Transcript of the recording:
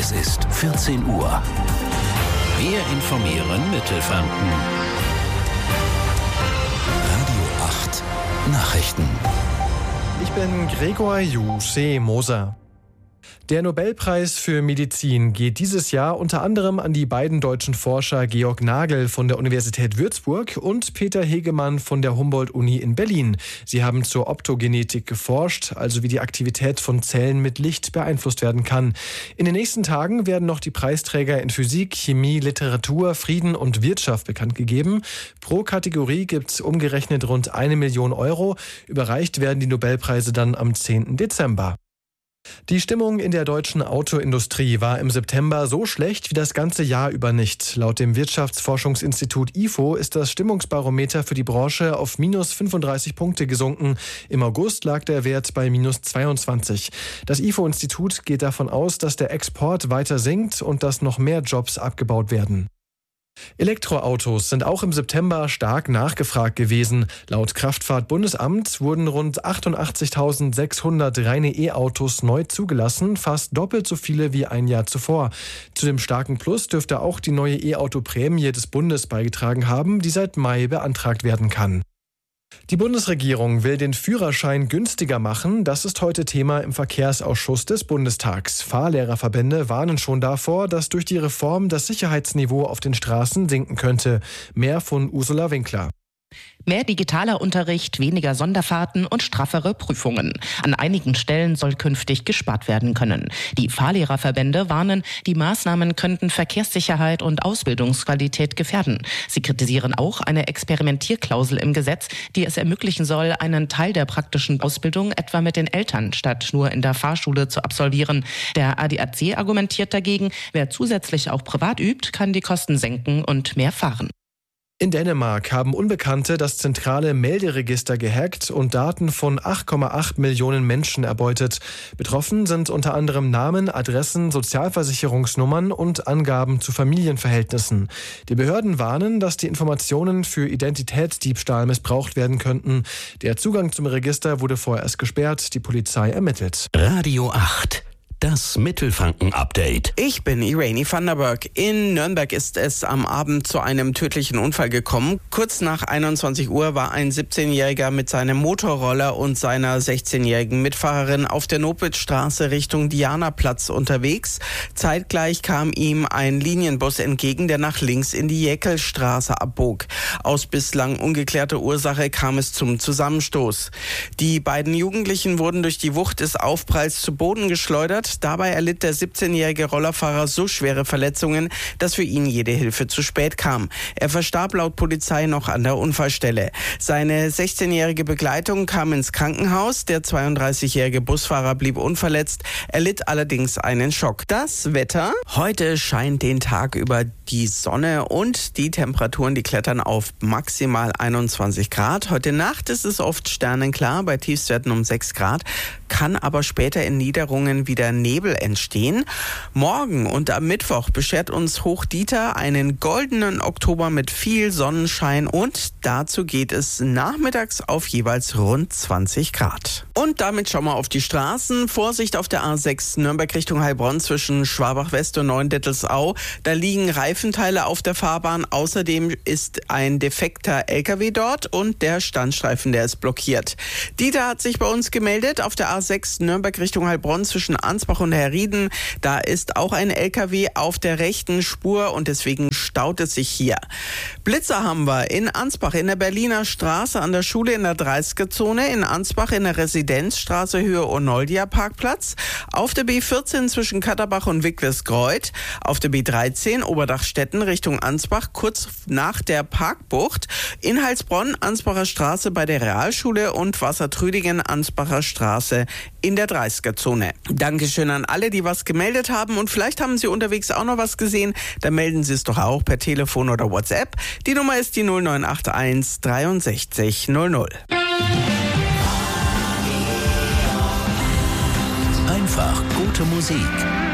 Es ist 14 Uhr. Wir informieren Mittelfranken. Radio 8 Nachrichten. Ich bin Gregor Juschee-Moser. Der Nobelpreis für Medizin geht dieses Jahr unter anderem an die beiden deutschen Forscher Georg Nagel von der Universität Würzburg und Peter Hegemann von der Humboldt-Uni in Berlin. Sie haben zur Optogenetik geforscht, also wie die Aktivität von Zellen mit Licht beeinflusst werden kann. In den nächsten Tagen werden noch die Preisträger in Physik, Chemie, Literatur, Frieden und Wirtschaft bekannt gegeben. Pro Kategorie gibt es umgerechnet rund 1 Million Euro. Überreicht werden die Nobelpreise dann am 10. Dezember. Die Stimmung in der deutschen Autoindustrie war im September so schlecht wie das ganze Jahr über nicht. Laut dem Wirtschaftsforschungsinstitut IFO ist das Stimmungsbarometer für die Branche auf minus 35 Punkte gesunken. Im August lag der Wert bei minus 22. Das IFO-Institut geht davon aus, dass der Export weiter sinkt und dass noch mehr Jobs abgebaut werden. Elektroautos sind auch im September stark nachgefragt gewesen. Laut Kraftfahrt-Bundesamt wurden rund 88.600 reine E-Autos neu zugelassen, fast doppelt so viele wie ein Jahr zuvor. Zu dem starken Plus dürfte auch die neue E-Auto-Prämie des Bundes beigetragen haben, die seit Mai beantragt werden kann. Die Bundesregierung will den Führerschein günstiger machen. Das ist heute Thema im Verkehrsausschuss des Bundestags. Fahrlehrerverbände warnen schon davor, dass durch die Reform das Sicherheitsniveau auf den Straßen sinken könnte. Mehr von Ursula Winkler. Mehr digitaler Unterricht, weniger Sonderfahrten und straffere Prüfungen. An einigen Stellen soll künftig gespart werden können. Die Fahrlehrerverbände warnen, die Maßnahmen könnten Verkehrssicherheit und Ausbildungsqualität gefährden. Sie kritisieren auch eine Experimentierklausel im Gesetz, die es ermöglichen soll, einen Teil der praktischen Ausbildung etwa mit den Eltern statt nur in der Fahrschule zu absolvieren. Der ADAC argumentiert dagegen, wer zusätzlich auch privat übt, kann die Kosten senken und mehr fahren. In Dänemark haben Unbekannte das zentrale Melderegister gehackt und Daten von 8,8 Millionen Menschen erbeutet. Betroffen sind unter anderem Namen, Adressen, Sozialversicherungsnummern und Angaben zu Familienverhältnissen. Die Behörden warnen, dass die Informationen für Identitätsdiebstahl missbraucht werden könnten. Der Zugang zum Register wurde vorerst gesperrt. Die Polizei ermittelt. Radio 8. Das Mittelfranken-Update. Ich bin Irene van der Berg. In Nürnberg ist es am Abend zu einem tödlichen Unfall gekommen. Kurz nach 21 Uhr war ein 17-Jähriger mit seinem Motorroller und seiner 16-jährigen Mitfahrerin auf der Nopitstraße Richtung Dianaplatz unterwegs. Zeitgleich kam ihm ein Linienbus entgegen, der nach links in die Jäckelstraße abbog. Aus bislang ungeklärter Ursache kam es zum Zusammenstoß. Die beiden Jugendlichen wurden durch die Wucht des Aufpralls zu Boden geschleudert. Dabei erlitt der 17-jährige Rollerfahrer so schwere Verletzungen, dass für ihn jede Hilfe zu spät kam. Er verstarb laut Polizei noch an der Unfallstelle. Seine 16-jährige Begleitung kam ins Krankenhaus. Der 32-jährige Busfahrer blieb unverletzt, erlitt allerdings einen Schock. Das Wetter: Heute scheint den Tag über die Sonne und die Temperaturen, die klettern auf maximal 21 Grad. Heute Nacht ist es oft sternenklar, bei Tiefstwerten um 6 Grad, kann aber später in Niederungen wieder Nebel entstehen. Morgen und am Mittwoch beschert uns Hochdieter einen goldenen Oktober mit viel Sonnenschein und dazu geht es nachmittags auf jeweils rund 20 Grad. Und damit schauen wir auf die Straßen. Vorsicht auf der A6 Nürnberg Richtung Heilbronn zwischen Schwabach-West und Neuendettelsau. Da liegen Reifenteile auf der Fahrbahn. Außerdem ist ein defekter LKW dort und der Standstreifen, der ist blockiert. Dieter hat sich bei uns gemeldet auf der A6 Nürnberg Richtung Heilbronn zwischen Ansbach und Herrieden. Da ist auch ein LKW auf der rechten Spur und deswegen staut es sich hier. Blitzer haben wir in Ansbach in der Berliner Straße an der Schule in der 30er-Zone, in Ansbach in der Residenzstraße Höhe Onoldia Parkplatz, auf der B14 zwischen Katterbach und Wicklesgreuth, auf der B13 Oberdachstetten Richtung Ansbach kurz nach der Parkbucht, in Heilsbronn Ansbacher Straße bei der Realschule und Wassertrüdingen Ansbacher Straße in der 30er-Zone. Dankeschön an alle, die was gemeldet haben und vielleicht haben Sie unterwegs auch noch was gesehen. Dann melden Sie es doch auch per Telefon oder WhatsApp. Die Nummer ist die 0981 63 00. Einfach gute Musik.